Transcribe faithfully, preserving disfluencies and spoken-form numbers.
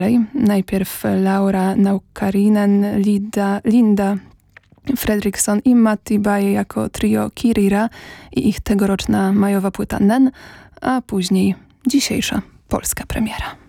Najpierw Laura Naukarinen, Linda, Linda Fredriksson i Matti Baye jako trio Kirira i ich tegoroczna majowa płyta Nen, a później dzisiejsza polska premiera.